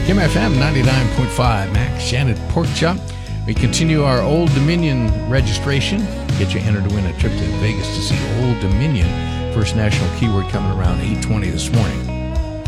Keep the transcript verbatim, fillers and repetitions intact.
Kim F M ninety-nine point five, Max Shannon Pork Chop. We continue our Old Dominion registration. Get you entered to win a trip to Vegas to see Old Dominion. First national keyword coming around eight twenty this morning.